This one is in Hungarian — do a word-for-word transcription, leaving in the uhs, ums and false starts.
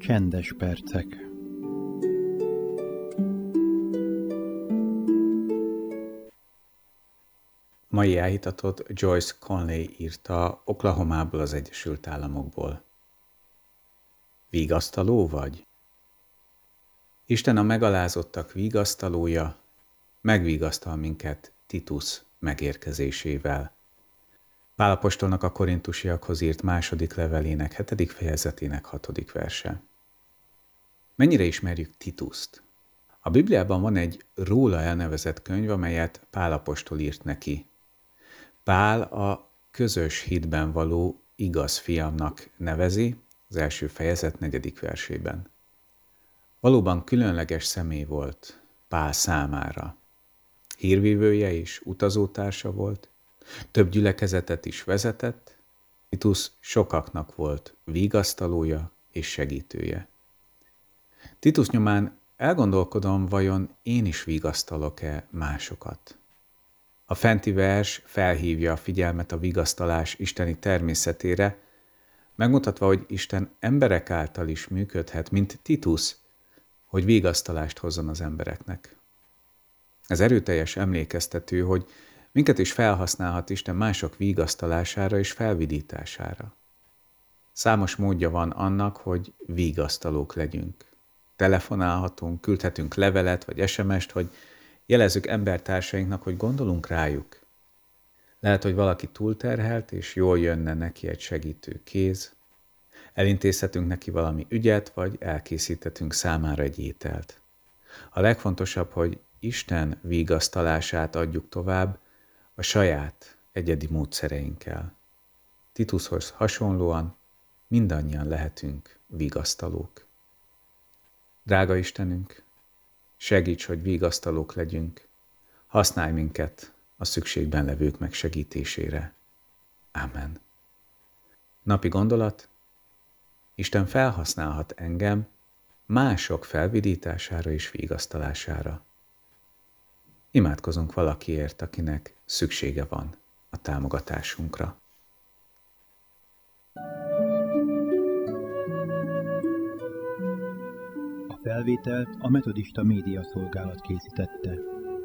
Csendes percek. Mai elhitatot Joyce Conley írta Oklahomából, az Egyesült Államokból. Vigasztaló vagy? Isten a megalázottak vigasztalója, megvigasztal minket Titus megérkezésével. Pál apostolnak a korintusiakhoz írt második levelének hetedik fejezetének hatodik verse. Mennyire ismerjük Tituszt? A Bibliában van egy róla elnevezett könyv, amelyet Pál apostol írt neki. Pál a közös hitben való igaz fiamnak nevezi, az első fejezet negyedik versében. Valóban különleges személy volt Pál számára. Hírvívője és utazótársa volt, több gyülekezetet is vezetett, Titus sokaknak volt vigasztalója és segítője. Titus nyomán elgondolkodom, vajon én is vigasztalok-e másokat? A fenti vers felhívja a figyelmet a vigasztalás isteni természetére, megmutatva, hogy Isten emberek által is működhet, mint Titus, hogy vigasztalást hozzon az embereknek. Ez erőteljes emlékeztető, hogy minket is felhasználhat Isten mások vigasztalására és felvidítására. Számos módja van annak, hogy vigasztalók legyünk. Telefonálhatunk, küldhetünk levelet vagy es em est, hogy jelezzük embertársainknak, hogy gondolunk rájuk. Lehet, hogy valaki túlterhelt, és jól jönne neki egy segítő kéz. Elintézhetünk neki valami ügyet, vagy elkészíthetünk számára egy ételt. A legfontosabb, hogy Isten vigasztalását adjuk tovább a saját egyedi módszereinkkel. Titushoz hasonlóan mindannyian lehetünk vigasztalók. Drága Istenünk, segíts, hogy vigasztalók legyünk, használj minket a szükségben levők megsegítésére. Ámen. Napi gondolat: Isten felhasználhat engem mások felvidítására és vigasztalására. Imádkozunk valakiért, akinek szüksége van a támogatásunkra. A felvételt a Metodista Média Szolgálat készítette.